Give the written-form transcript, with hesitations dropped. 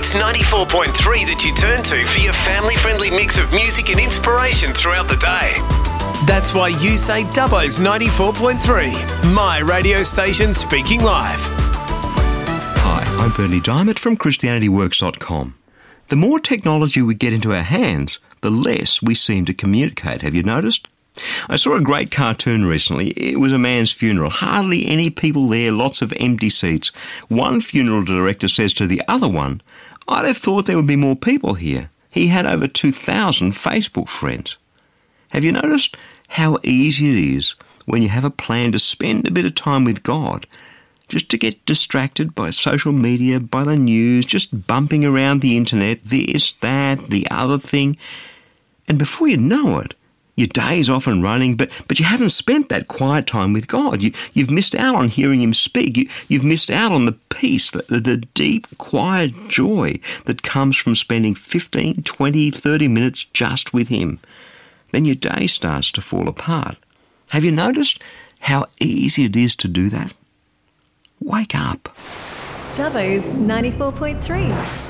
It's 94.3 that you turn to for your family-friendly mix of music and inspiration throughout the day. That's why you say Dubbo's 94.3, my radio station speaking live. Hi, I'm Bernie Diamond from ChristianityWorks.com. The more technology we get into our hands, the less we seem to communicate. Have you noticed? I saw a great cartoon recently. It was a man's funeral. Hardly any people there, lots of empty seats. One funeral director says to the other one, "I'd have thought there would be more people here." He had over 2,000 Facebook friends. Have you noticed how easy it is when you have a plan to spend a bit of time with God, just to get distracted by social media, by the news, just bumping around the internet, this, that, the other thing, and before you know it, your day's off and running, but you haven't spent that quiet time with God. You've missed out on hearing Him speak. You've missed out on the peace, the deep, quiet joy that comes from spending 15, 20, 30 minutes just with Him. Then your day starts to fall apart. Have you noticed how easy it is to do that? Wake up. Dubbo's 94.3.